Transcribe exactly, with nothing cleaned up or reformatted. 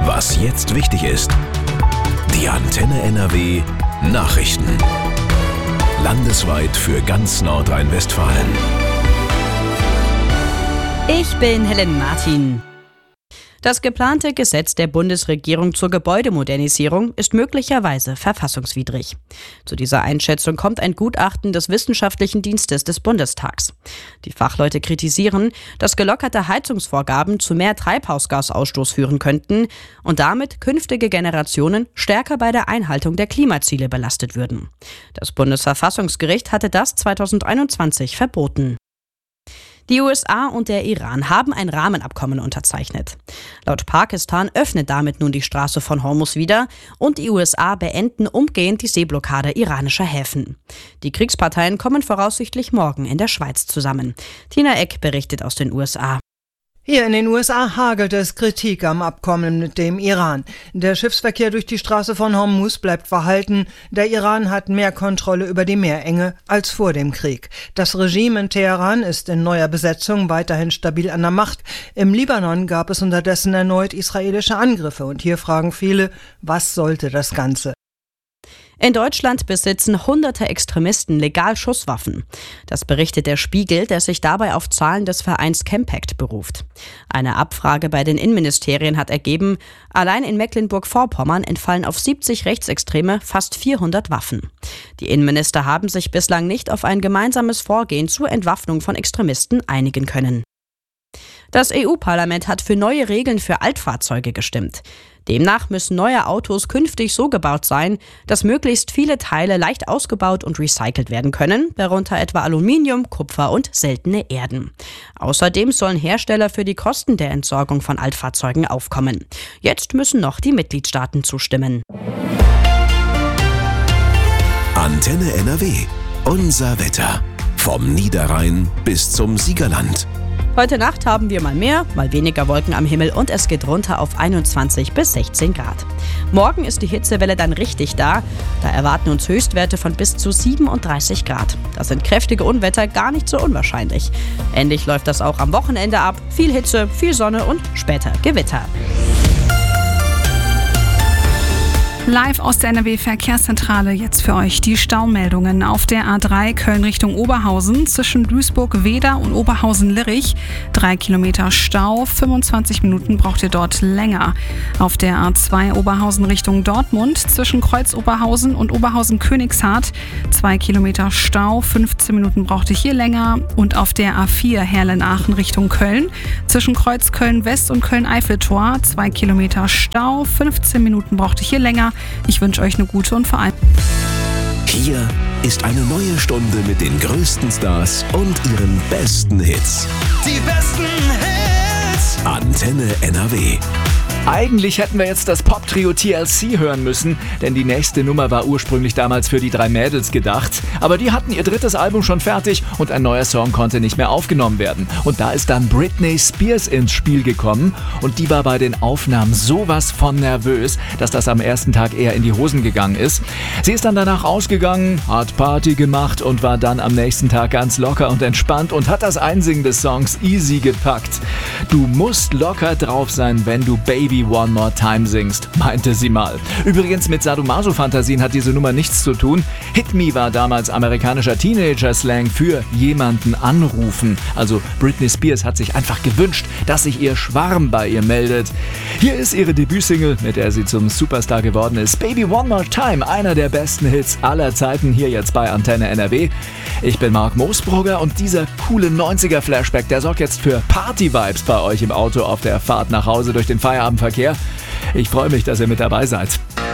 Was jetzt wichtig ist. Die Antenne N R W Nachrichten. Landesweit für ganz Nordrhein-Westfalen. Ich bin Helen Martin. Das geplante Gesetz der Bundesregierung zur Gebäudemodernisierung ist möglicherweise verfassungswidrig. Zu dieser Einschätzung kommt ein Gutachten des Wissenschaftlichen Dienstes des Bundestags. Die Fachleute kritisieren, dass gelockerte Heizungsvorgaben zu mehr Treibhausgasausstoß führen könnten und damit künftige Generationen stärker bei der Einhaltung der Klimaziele belastet würden. Das Bundesverfassungsgericht hatte das zweitausendeinundzwanzig verboten. Die U S A und der Iran haben ein Rahmenabkommen unterzeichnet. Laut Pakistan öffnet damit nun die Straße von Hormuz wieder und die U S A beenden umgehend die Seeblockade iranischer Häfen. Die Kriegsparteien kommen voraussichtlich morgen in der Schweiz zusammen. Tina Eck berichtet aus den U S A. Hier in den U S A hagelt es Kritik am Abkommen mit dem Iran. Der Schiffsverkehr durch die Straße von Hormuz bleibt verhalten. Der Iran hat mehr Kontrolle über die Meerenge als vor dem Krieg. Das Regime in Teheran ist in neuer Besetzung weiterhin stabil an der Macht. Im Libanon gab es unterdessen erneut israelische Angriffe. Und hier fragen viele, was sollte das Ganze? In Deutschland besitzen hunderte Extremisten legal Schusswaffen. Das berichtet der Spiegel, der sich dabei auf Zahlen des Vereins Campact beruft. Eine Abfrage bei den Innenministerien hat ergeben, allein in Mecklenburg-Vorpommern entfallen auf siebzig Rechtsextreme fast vierhundert Waffen. Die Innenminister haben sich bislang nicht auf ein gemeinsames Vorgehen zur Entwaffnung von Extremisten einigen können. Das E U-Parlament hat für neue Regeln für Altfahrzeuge gestimmt. Demnach müssen neue Autos künftig so gebaut sein, dass möglichst viele Teile leicht ausgebaut und recycelt werden können, darunter etwa Aluminium, Kupfer und seltene Erden. Außerdem sollen Hersteller für die Kosten der Entsorgung von Altfahrzeugen aufkommen. Jetzt müssen noch die Mitgliedstaaten zustimmen. Antenne N R W. Unser Wetter. Vom Niederrhein bis zum Siegerland. Heute Nacht haben wir mal mehr, mal weniger Wolken am Himmel und es geht runter auf einundzwanzig bis sechzehn Grad. Morgen ist die Hitzewelle dann richtig da. Da erwarten uns Höchstwerte von bis zu siebenunddreißig Grad. Da sind kräftige Unwetter gar nicht so unwahrscheinlich. Ähnlich läuft das auch am Wochenende ab. Viel Hitze, viel Sonne und später Gewitter. Live aus der N R W-Verkehrszentrale jetzt für euch die Staumeldungen auf der A drei Köln Richtung Oberhausen zwischen Duisburg-Weder und Oberhausen-Lirich. Drei Kilometer Stau, fünfundzwanzig Minuten braucht ihr dort länger. Auf der A zwei Oberhausen Richtung Dortmund zwischen Kreuz-Oberhausen und Oberhausen-Königshardt. Zwei Kilometer Stau, fünfzehn Minuten braucht ihr hier länger. Und auf der A vier Herlen-Aachen Richtung Köln zwischen Kreuz Köln-West und Köln-Eiffeltor. Zwei Kilometer Stau, fünfzehn Minuten braucht ihr hier länger. Ich wünsche euch eine gute und vor allem... Hier ist eine neue Stunde mit den größten Stars und ihren besten Hits. Die besten Hits. Antenne N R W. Eigentlich hätten wir jetzt das Pop-Trio T L C hören müssen, denn die nächste Nummer war ursprünglich damals für die drei Mädels gedacht. Aber die hatten ihr drittes Album schon fertig und ein neuer Song konnte nicht mehr aufgenommen werden. Und da ist dann Britney Spears ins Spiel gekommen und die war bei den Aufnahmen sowas von nervös, dass das am ersten Tag eher in die Hosen gegangen ist. Sie ist dann danach ausgegangen, hat Party gemacht und war dann am nächsten Tag ganz locker und entspannt und hat das Einsingen des Songs easy gepackt. Du musst locker drauf sein, wenn du Baby One More Time singst, meinte sie mal. Übrigens mit Sadomaso-Fantasien hat diese Nummer nichts zu tun. Hit Me war damals amerikanischer Teenager-Slang für jemanden anrufen. Also Britney Spears hat sich einfach gewünscht, dass sich ihr Schwarm bei ihr meldet. Hier ist ihre Debütsingle, mit der sie zum Superstar geworden ist. Baby One More Time, einer der besten Hits aller Zeiten, hier jetzt bei Antenne N R W. Ich bin Marc Moosbrugger und dieser coole neunziger-Flashback, der sorgt jetzt für Party-Vibes bei euch im Auto auf der Fahrt nach Hause durch den Feierabendverkehr. Ich freue mich, dass ihr mit dabei seid.